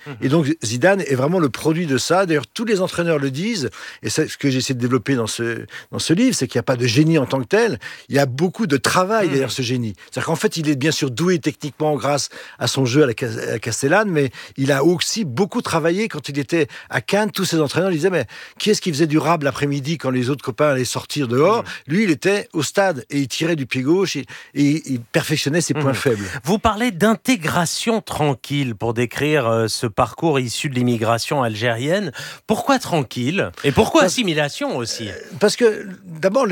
Et donc Zidane est vraiment le produit de ça. D'ailleurs, tous les entraîneurs le disent, et c'est ce que j'essaie de développer dans ce livre, c'est qu'il n'y a pas de génie en tant que tel. Il y a beaucoup de travail derrière ce génie. C'est-à-dire qu'en fait, il est bien sûr doué techniquement grâce à son jeu à la Castellane, mais il a aussi beaucoup travaillé. Quand il était à Cannes, tous ses entraîneurs disaient, mais qui est-ce qui faisait du rable l'après-midi quand les autres copains allaient sortir dehors? Lui, il était au stade et il tirait du pied gauche et il perfectionnait ses points faibles. Vous parlez d'intégration tranquille pour décrire ce parcours issu de l'immigration algérienne. Pourquoi tranquille? Et pourquoi assimilation aussi? Parce que, d'abord,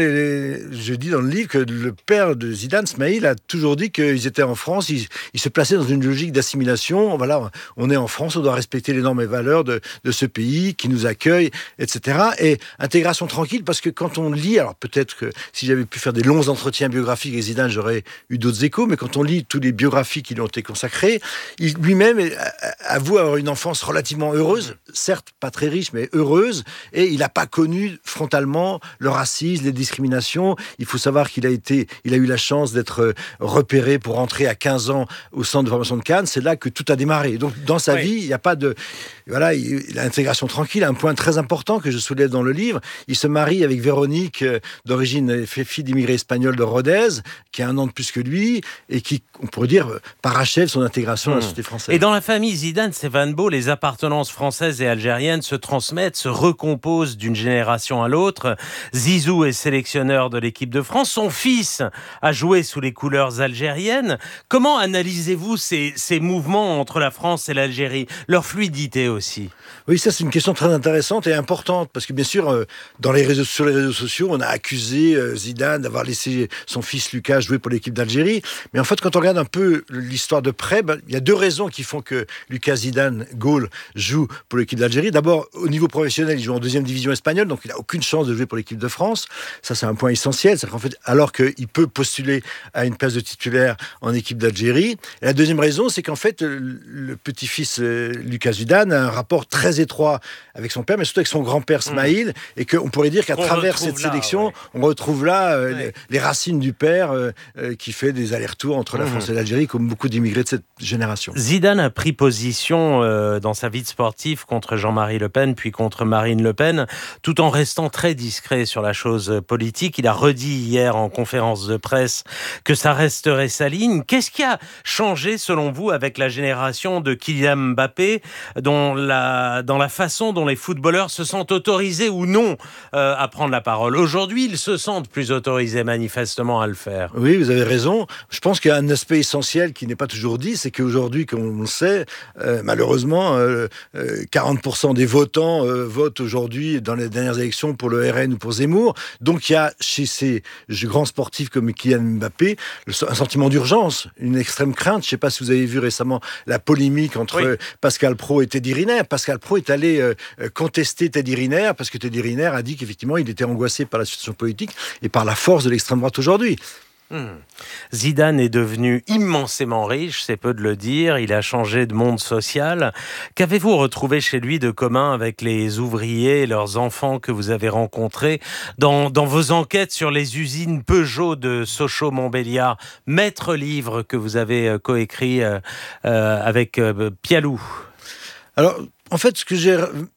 je dis dans le livre que le père de Zidane, Smaïl, a toujours dit qu'ils étaient en France, ils se plaçaient dans une logique d'assimilation. Voilà, on est en France, on doit respecter les normes et valeurs de ce pays qui nous accueille, etc. Et intégration tranquille, parce que quand on lit, alors peut-être que si j'avais pu faire des longs entretiens biographiques avec Zidane, j'aurais eu d'autres échos, mais quand on lit tous les biographies qui lui ont été consacrées, lui-même avoue avoir une enfance relativement heureuse, certes pas très riche, mais heureuse, et il n'a pas connu frontalement le racisme, les discriminations. Il faut savoir qu'il a eu la chance d'être repéré pour entrer à 15 ans au centre de formation de Cannes. C'est là que tout a démarré. Donc dans sa vie, il n'y a pas de... Voilà, l'intégration tranquille, un point très important que je soulève dans le livre. Il se marie avec Véronique, d'origine fille d'immigrés espagnols de Rodez, qui a 1 an de plus que lui, et qui, on pourrait dire, parachève son intégration à la société française. Et dans la famille Zidane, Stéphane Beau, les appartenances françaises et algériennes se transmettent, se recomposent d'une génération à l'autre. Zizou est sélectionneur de l'équipe de France. Son fils a joué sous les couleurs algériennes. Comment analysez-vous ces mouvements entre la France et l'Algérie, leur fluidité aussi? Oui, ça c'est une question très intéressante et importante, parce que bien sûr, sur les réseaux sociaux, on a accusé Zidane d'avoir laissé son fils Lucas jouer pour l'équipe d'Algérie. Mais en fait, quand on regarde un peu l'histoire de près, il y a 2 raisons qui font que Lucas Zidane, Gaulle, joue pour l'équipe d'Algérie. D'abord, au niveau professionnel, il joue en 2e division espagnole, donc il n'a aucune chance de jouer pour l'équipe de France. Ça, c'est un point essentiel. C'est qu'en fait, alors qu'il peut postuler à une place de titulaire en équipe d'Algérie. Et la deuxième raison, c'est qu'en fait, le petit-fils Lucas Zidane a un rapport très étroit avec son père, mais surtout avec son grand-père Smaïl, et qu'on pourrait dire qu'à travers cette sélection, on retrouve là les racines du père qui fait des allers-retours entre la France et l'Algérie, comme beaucoup d'immigrés de cette génération. Zidane a pris position dans sa vie de sportif contre Jean-Marie Le Pen, puis contre Marine Le Pen, tout en restant très discret sur la chose politique. Il a redit hier en conférence de presse que ça resterait sa ligne. Qu'est-ce qui a changé, selon vous, avec la génération de Kylian Mbappé, dans la façon dont les footballeurs se sentent autorisés ou non à prendre la parole? Aujourd'hui, ils se sentent plus autorisés manifestement à le faire. Oui, vous avez raison. Je pense qu'il y a un aspect essentiel qui n'est pas toujours dit, c'est qu'aujourd'hui, comme on le sait, malheureusement, 40% des votants votent aujourd'hui dans les dernières élections pour le RN ou pour Zemmour. Donc il y a chez ces grands sportifs comme Kylian Mbappé un sentiment d'urgence, une extrême crainte. Je ne sais pas si vous avez vu récemment la polémique entre Pascal Praud et Teddy Riner. Pascal Praud est allé contester Teddy Riner parce que Teddy Riner a dit qu'effectivement il était angoissé par la situation politique et par la force de l'extrême droite aujourd'hui. Zidane est devenu immensément riche, c'est peu de le dire. Il a changé de monde social. Qu'avez-vous retrouvé chez lui de commun avec les ouvriers et leurs enfants que vous avez rencontrés dans vos enquêtes sur les usines Peugeot de Sochaux-Montbéliard, maître livre que vous avez coécrit avec Pialou? Alors, en fait, ce que j'ai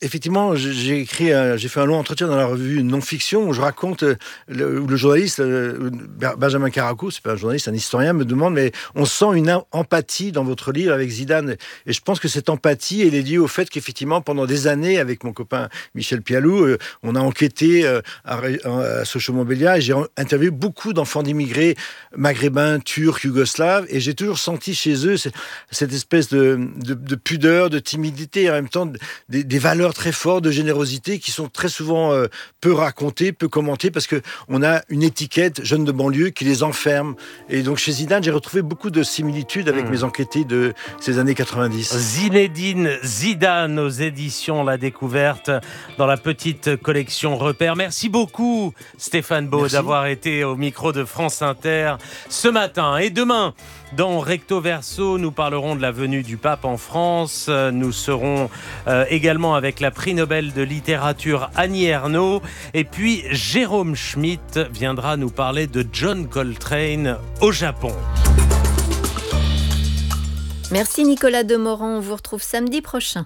fait un long entretien dans la revue Non-Fiction où je raconte, où le journaliste Benjamin Caraco, c'est pas un journaliste, un historien, me demande, mais on sent une empathie dans votre livre avec Zidane. Et je pense que cette empathie, elle est liée au fait qu'effectivement, pendant des années, avec mon copain Michel Pialou, on a enquêté à Sochaux-Montbéliard et j'ai interviewé beaucoup d'enfants d'immigrés maghrébins, turcs, yougoslaves, et j'ai toujours senti chez eux cette espèce de pudeur, de timidité, et en même temps des valeurs très fortes de générosité qui sont très souvent peu racontées, peu commentées, parce qu'on a une étiquette jeune de banlieue qui les enferme. Et donc chez Zidane, j'ai retrouvé beaucoup de similitudes avec mes enquêtés de ces années 90. Zinedine Zidane aux éditions La Découverte dans la petite collection Repères. Merci beaucoup Stéphane Beau d'avoir été au micro de France Inter ce matin. Et demain, dans Recto Verso, nous parlerons de la venue du pape en France. Nous serons également avec la prix Nobel de littérature Annie Ernaux. Et puis Jérôme Schmitt viendra nous parler de John Coltrane au Japon. Merci Nicolas Demorand, on vous retrouve samedi prochain.